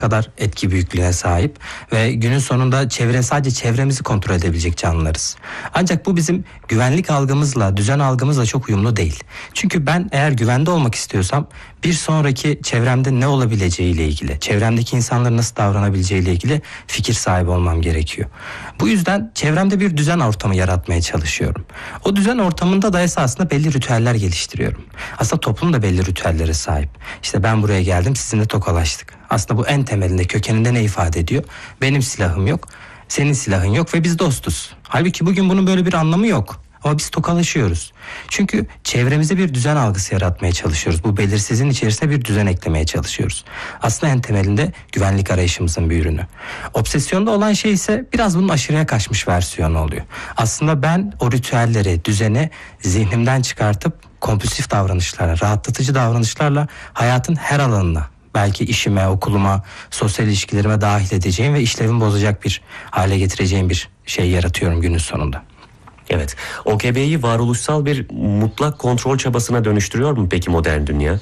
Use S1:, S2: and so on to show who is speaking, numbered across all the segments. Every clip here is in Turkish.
S1: kadar etki büyüklüğüne sahip ve günün sonunda sadece çevremizi kontrol edebilecek canlılarız. Ancak bu bizim güvenlik algımızla, düzen algımızla çok uyumlu değil. Çünkü ben eğer güvende olmak istiyorsam bir sonraki çevremde ne olabileceğiyle ilgili, çevremdeki insanların nasıl davranabileceğiyle ilgili fikir sahibi olmam gerekiyor. Bu yüzden çevremde bir düzen ortamı yaratmaya çalışıyorum. O düzen ortamında da esasında belli ritüeller geliştiriyorum. Aslında toplum da belli ritüellere sahip. İşte ben buraya geldim, sizinle tokalaştık. Aslında bu en temelinde, kökeninde ne ifade ediyor? Benim silahım yok, senin silahın yok ve biz dostuz. Halbuki bugün bunun böyle bir anlamı yok. Ama biz tokalaşıyoruz. Çünkü çevremize bir düzen algısı yaratmaya çalışıyoruz. Bu belirsizliğin içerisine bir düzen eklemeye çalışıyoruz. Aslında en temelinde güvenlik arayışımızın bir ürünü. Obsesyonda olan şey ise biraz bunun aşırıya kaçmış versiyonu oluyor. Aslında ben o ritüelleri, düzeni zihnimden çıkartıp kompulsif davranışlarla, rahatlatıcı davranışlarla hayatın her alanına, belki işime, okuluma, sosyal ilişkilerime dahil edeceğim ve işlevimi bozacak bir hale getireceğim bir şey yaratıyorum günün sonunda.
S2: Evet. OKB'yi varoluşsal bir mutlak kontrol çabasına dönüştürüyor mu peki modern dünya?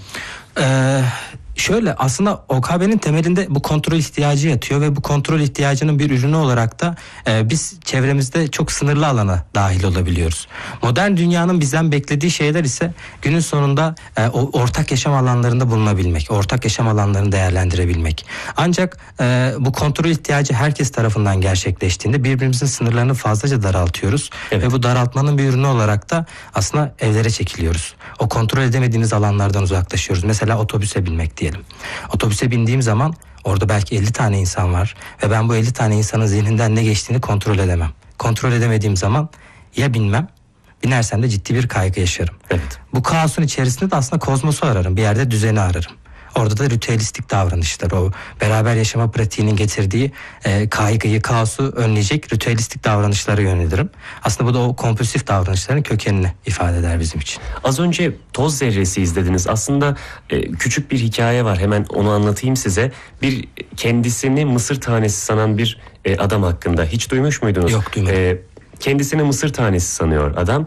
S1: Şöyle, aslında OKB'nin temelinde bu kontrol ihtiyacı yatıyor ve bu kontrol ihtiyacının bir ürünü olarak da biz çevremizde çok sınırlı alana dahil olabiliyoruz. Modern dünyanın bizden beklediği şeyler ise günün sonunda o ortak yaşam alanlarında bulunabilmek, ortak yaşam alanlarını değerlendirebilmek. Ancak bu kontrol ihtiyacı herkes tarafından gerçekleştiğinde birbirimizin sınırlarını fazlaca daraltıyoruz. Evet. Ve bu daraltmanın bir ürünü olarak da aslında evlere çekiliyoruz. O kontrol edemediğimiz alanlardan uzaklaşıyoruz. Mesela otobüse binmek diyelim. Otobüse bindiğim zaman orada belki 50 tane insan var ve ben bu 50 tane insanın zihninden ne geçtiğini kontrol edemem. Kontrol edemediğim zaman ya binmem, binersem de ciddi bir kaygı yaşarım. Evet. Bu kaosun içerisinde de aslında kozmosu ararım, bir yerde düzeni ararım. Orada da ritüelistik davranışlar, o beraber yaşama pratiğinin getirdiği kaygıyı, kaosu önleyecek ritüelistik davranışlara yönelirim. Aslında bu da o kompulsif davranışların kökenini ifade eder bizim için.
S2: Az önce Toz Zerresi izlediniz. Aslında küçük bir hikaye var. Hemen onu anlatayım size. Bir kendisini mısır tanesi sanan bir adam hakkında. Hiç duymuş muydunuz?
S1: Yok, duymadım.
S2: Kendisini mısır tanesi sanıyor adam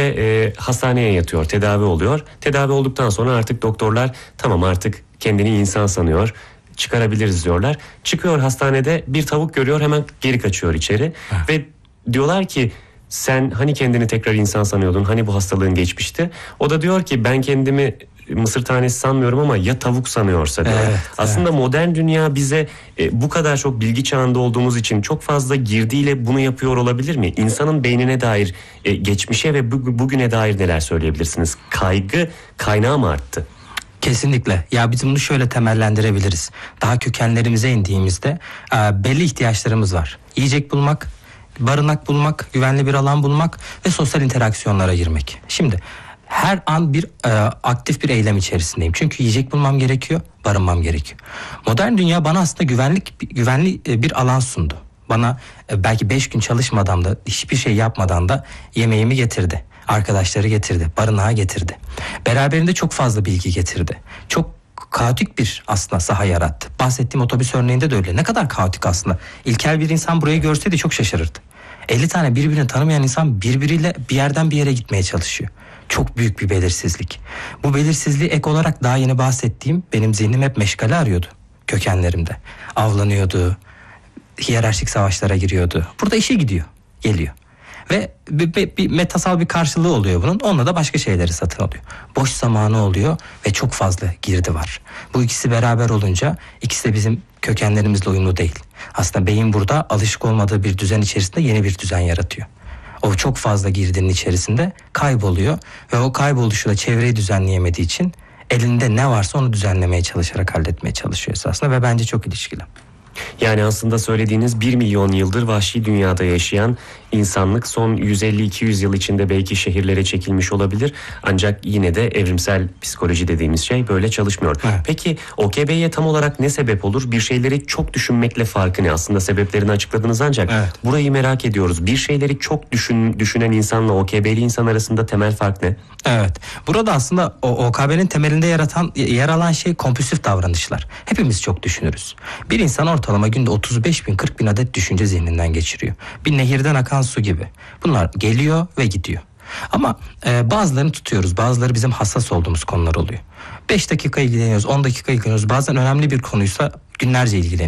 S2: ve hastaneye yatıyor, tedavi oluyor. Tedavi olduktan sonra artık doktorlar tamam artık kendini insan sanıyor, çıkarabiliriz diyorlar. Çıkıyor, hastanede bir tavuk görüyor, hemen geri kaçıyor içeri. Ve diyorlar ki sen hani kendini tekrar insan sanıyordun, hani bu hastalığın geçmişti. O da diyor ki ben kendimi mısır tanesi sanmıyorum ama ya tavuk sanıyorsa diyor. Evet, aslında evet. Modern dünya bize bu kadar çok bilgi çağında olduğumuz için çok fazla girdiyle bunu yapıyor olabilir mi? İnsanın beynine dair geçmişe ve bugüne dair neler söyleyebilirsiniz? Kaygı kaynağı mı arttı?
S1: Kesinlikle. Ya biz bunu şöyle temellendirebiliriz. Daha kökenlerimize indiğimizde belli ihtiyaçlarımız var. Yiyecek bulmak, barınak bulmak, güvenli bir alan bulmak ve sosyal interaksiyonlara girmek. Şimdi her an bir aktif bir eylem içerisindeyim. Çünkü yiyecek bulmam gerekiyor, barınmam gerekiyor. Modern dünya bana aslında güvenli bir alan sundu. Bana belki 5 gün çalışmadan da, hiçbir şey yapmadan da yemeğimi getirdi. Arkadaşları getirdi, barınağı getirdi. Beraberinde çok fazla bilgi getirdi. Çok kaotik bir aslında saha yarattı. Bahsettiğim otobüs örneğinde de öyle. Ne kadar kaotik aslında. İlkel bir insan burayı görseydi çok şaşırırdı. 50 tane birbirini tanımayan insan birbiriyle bir yerden bir yere gitmeye çalışıyor. Çok büyük bir belirsizlik. Bu belirsizliği ek olarak daha yeni bahsettiğim benim zihnim hep meşgale arıyordu kökenlerimde. Avlanıyordu, hiyerarşik savaşlara giriyordu. Burada işe gidiyor, geliyor. Ve bir metasal bir karşılığı oluyor bunun. Onunla da başka şeyleri satın alıyor. Boş zamanı oluyor ve çok fazla girdi var. Bu ikisi beraber olunca ikisi de bizim kökenlerimizle uyumlu değil. Aslında beyin burada alışık olmadığı bir düzen içerisinde yeni bir düzen yaratıyor. O çok fazla girdinin içerisinde kayboluyor ve o kayboluşu da çevreyi düzenleyemediği için elinde ne varsa onu düzenlemeye çalışarak halletmeye çalışıyor esasında ve bence çok ilişkili.
S2: Yani aslında söylediğiniz 1 milyon yıldır vahşi dünyada yaşayan insanlık son 150-200 yıl içinde belki şehirlere çekilmiş olabilir. Ancak yine de evrimsel psikoloji dediğimiz şey böyle çalışmıyor. Evet. Peki OKB'ye tam olarak ne sebep olur? Bir şeyleri çok düşünmekle farkı ne? Aslında sebeplerini açıkladınız ancak evet. Burayı merak ediyoruz. Bir şeyleri çok düşünen insanla OKB'li insan arasında temel fark ne?
S1: Evet. Burada aslında OKB'nin temelinde yer alan şey kompulsif davranışlar. Hepimiz çok düşünürüz. Bir insan ortalama günde 35 bin 40 bin adet düşünce zihninden geçiriyor. Bir nehirden akan su gibi. Bunlar geliyor ve gidiyor. Ama bazılarını tutuyoruz. Bazıları bizim hassas olduğumuz konular oluyor. 5 dakika ilgileniyoruz, 10 dakika ilgileniyoruz. Bazen önemli bir konuysa günlerce ilgileniyoruz.